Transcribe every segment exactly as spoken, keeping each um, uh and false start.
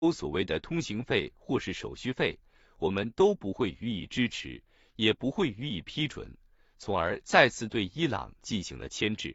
所谓的通行费或是手续费，我们都不会予以支持，也不会予以批准，从而再次对伊朗进行了牵制。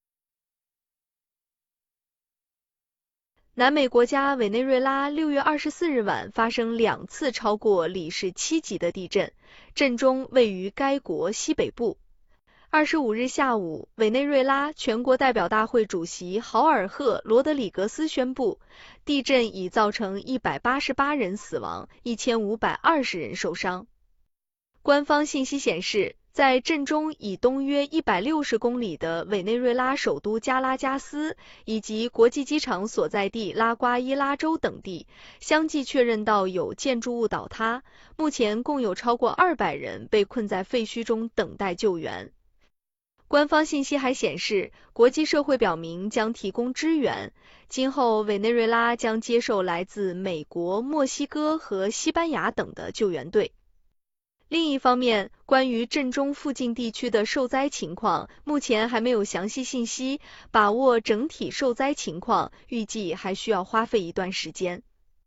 南美国家委内瑞拉六月二十四日晚发生两次超过里氏七级的地震，震中位于该国西北部。二十五日下午，委内瑞拉全国代表大会主席豪尔赫·罗德里格斯宣布，地震已造成一百八十八人死亡，一千五百二十人受伤。官方信息显示，在震中以东约一百六十公里的委内瑞拉首都加拉加斯以及国际机场所在地拉瓜伊拉州等地，相继确认到有建筑物倒塌，目前共有超过二百人被困在废墟中等待救援。官方信息还显示，国际社会表明将提供支援，今后委内瑞拉将接受来自美国、墨西哥和西班牙等的救援队。另一方面，关于震中附近地区的受灾情况，目前还没有详细信息，把握整体受灾情况，预计还需要花费一段时间。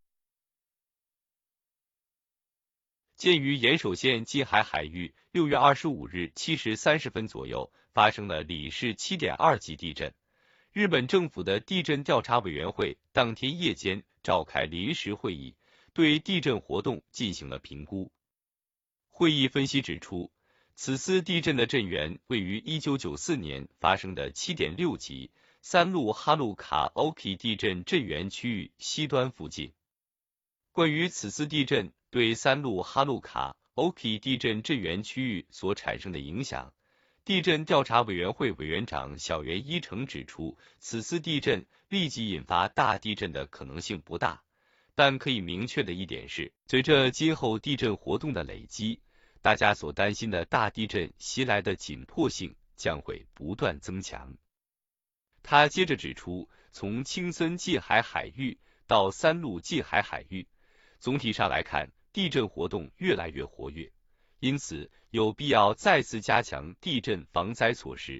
鉴于岩手县近海海域六月二十五日七时三十分左右发生了里氏 七点二 级地震，日本政府的地震调查委员会当天夜间召开临时会议，对地震活动进行了评估。会议分析指出，此次地震的震源位于一九九四年发生的 七点六 级三路哈鲁卡 Oki 地震震源区域西端附近。关于此次地震对三路哈鲁卡 Oki 地震震源区域所产生的影响，地震调查委员会委员长小原一成指出，此次地震立即引发大地震的可能性不大，但可以明确的一点是，随着今后地震活动的累积，大家所担心的大地震袭来的紧迫性将会不断增强。他接着指出，从青森近海海域到三路近海海域，总体上来看，地震活动越来越活跃，因此有必要再次加强地震防灾措施。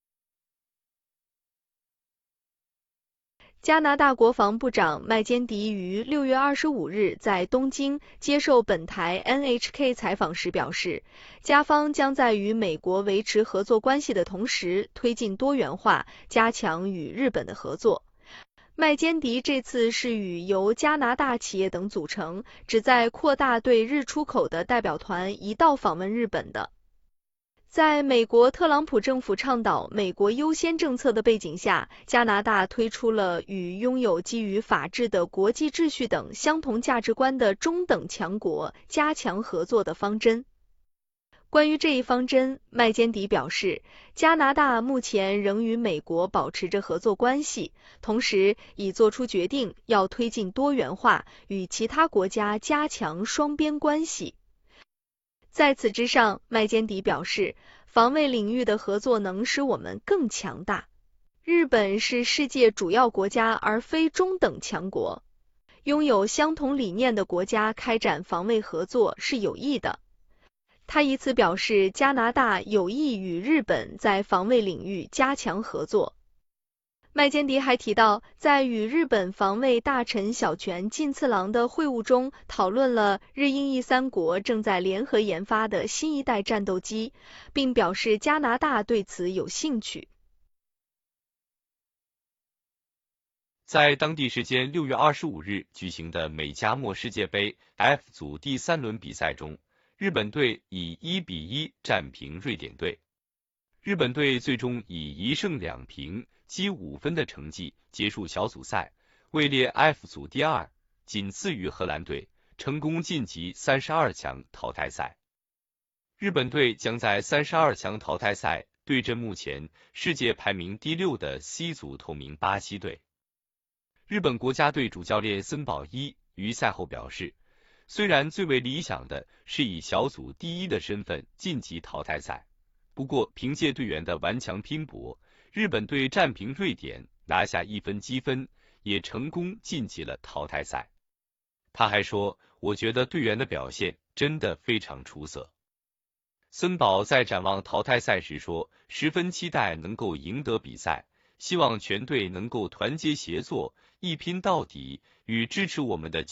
加拿大国防部长麦坚迪于六月二十五日在东京接受本台 N H K 采访时表示，加方将在与美国维持合作关系的同时，推进多元化，加强与日本的合作。麦坚迪这次是与由加拿大企业等组成，旨在扩大对日出口的代表团一道访问日本的。在美国特朗普政府倡导美国优先政策的背景下，加拿大推出了与拥有基于法治的国际秩序等相同价值观的中等强国加强合作的方针。关于这一方针，麦坚迪表示，加拿大目前仍与美国保持着合作关系，同时已做出决定要推进多元化，与其他国家加强双边关系。在此之上，麦坚迪表示，防卫领域的合作能使我们更强大。日本是世界主要国家而非中等强国，拥有相同理念的国家开展防卫合作是有益的。他以此表示，加拿大有意与日本在防卫领域加强合作。麦坚迪还提到，在与日本防卫大臣小泉进次郎的会晤中，讨论了日英意三国正在联合研发的新一代战斗机，并表示加拿大对此有兴趣。 在当地时间六月二十五日举行的美加墨世界杯 F 组第三轮比赛中，日本队以一比一战平瑞典队。日本队最终以一胜两平积五分的成绩结束小组赛，位列 F 组第二，仅次于荷兰队，成功晋级三十二强淘汰赛。日本队将在三十二强淘汰赛对阵目前世界排名第六的 C 组头名巴西队。日本国家队主教练森保一于赛后表示，虽然最为理想的是以小组第一的身份晋级淘汰赛，不过凭借队员的顽强拼搏，日本队战平瑞典，拿下一分积分，也成功晋级了淘汰赛。他还说，我觉得队员的表现真的非常出色。森保在展望淘汰赛时说，十分期待能够赢得比赛，希望全队能够团结协作，一拼到底，与支持我们的